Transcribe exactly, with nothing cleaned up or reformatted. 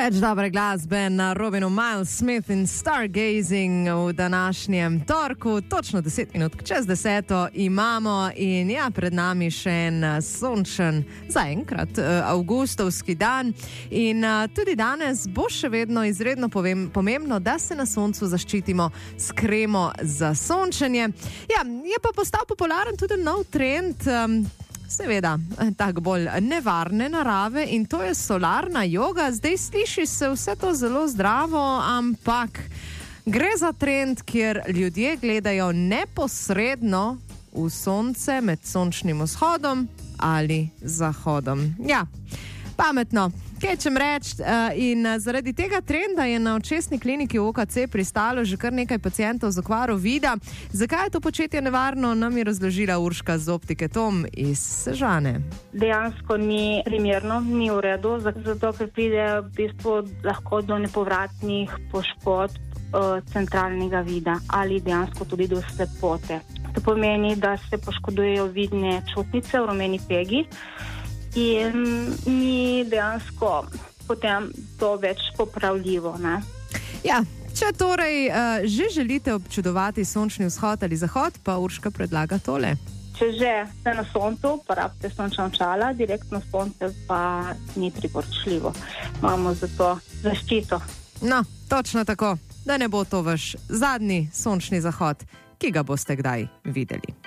Preveč dobre glasbe na Robinu Miles Smith in Stargazing v današnjem torku. Točno deset minut čez deseto imamo in ja, pred nami še en sončen, zaenkrat avgustovski dan. In tudi danes bo še vedno izredno povem, pomembno, da se na soncu zaščitimo s kremo za sončenje. Ja, je pa postal popularen tudi nov trend, um, seveda, tako bolj nevarne narave, in to je solarna joga. Zdaj sliši se vse to zelo zdravo, ampak gre za trend, kjer ljudje gledajo neposredno v sonce med sončnim vzhodom ali zahodom. Ja, pametno. Kaj čem reči, in zaradi tega trenda je na očesni kliniki v O K C pristalo že kar nekaj pacientov z okvaro vida. Zakaj je to početje nevarno, nam je razložila Urška z optike Tom iz Sežane. Dejansko ni primerno, ni v redu, zato ker pride v bistvu lahko do nepovratnih poškodb uh, centralnega vida ali dejansko tudi do slepote. To pomeni, da se poškodujejo vidne čutnice v rumeni pegi, in ni dejansko potem to več popravljivo, ne? Ja, če torej uh, že želite občudovati sončni vzhod ali zahod, pa Urška predlaga tole. Če že ste na soncu, pa rabite sončna očala, direktno sonce pa ni priporočljivo. Imamo za to zaščito. No, točno tako, da ne bo to vaš zadnji sončni zahod, ki ga boste kdaj videli.